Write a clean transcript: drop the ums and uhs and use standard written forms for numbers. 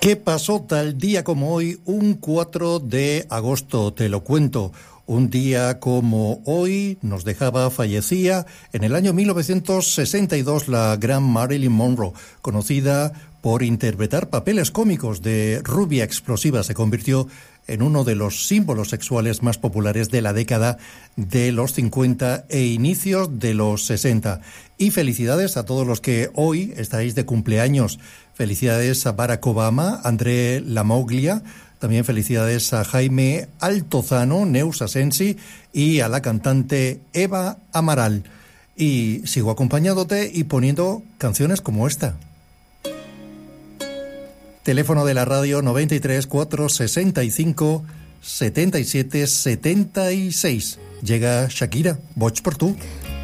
¿Qué pasó tal día como hoy, un 4 de agosto? Te lo cuento. Un día como hoy nos fallecía en el año 1962 la gran Marilyn Monroe, conocida por interpretar papeles cómicos de rubia explosiva. Se convirtió en uno de los símbolos sexuales más populares de la década de los 50 e inicios de los 60. Y felicidades a todos los que hoy estáis de cumpleaños. Felicidades a Barack Obama, André Lamoglia, también felicidades a Jaime Altozano, Neus Asensi y a la cantante Eva Amaral. Y sigo acompañándote y poniendo canciones como esta. Teléfono de la radio 93 465 77 76. Llega Shakira, Boig per tu.